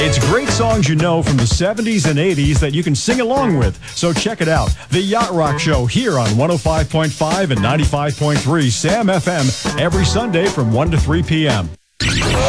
It's great songs you know from the 70s and 80s that you can sing along with. So check it out. The Yacht Rock Show here on 105.5 and 95.3 Sam FM every Sunday from 1 to 3 p.m.